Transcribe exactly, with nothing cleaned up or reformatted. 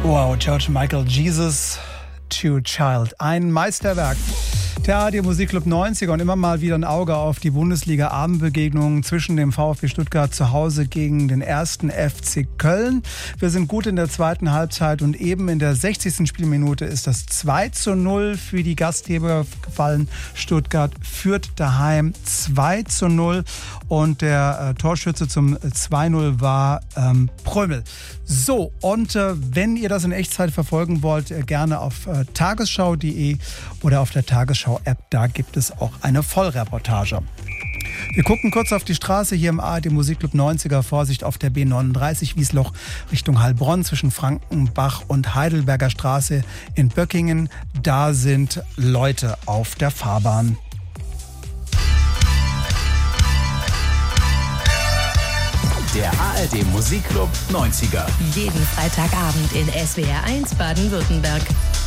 Wow, George Michael, Jesus to Child. Ein Meisterwerk. Der A R D Musikclub neunziger und immer mal wieder ein Auge auf die Bundesliga-Abendbegegnungen zwischen dem VfB Stuttgart zu Hause gegen den ersten F C Köln. Wir sind gut in der zweiten Halbzeit und eben in der sechzigsten Spielminute ist das zwei zu null für die Gastgeber gefallen. Stuttgart führt daheim zwei zu null und der äh, Torschütze zum zwei null war ähm, Prömel. So, und äh, wenn ihr das in Echtzeit verfolgen wollt, äh, gerne auf äh, tagesschau punkt de oder auf der Tagesschau-App, da gibt es auch eine Vollreportage. Wir gucken kurz auf die Straße hier im A R D Musikclub neunziger. Vorsicht auf der B neununddreißig Wiesloch Richtung Heilbronn zwischen Frankenbach und Heidelberger Straße in Böckingen. Da sind Leute auf der Fahrbahn. Der A R D Musikclub neunziger. Jeden Freitagabend in S W R eins Baden-Württemberg.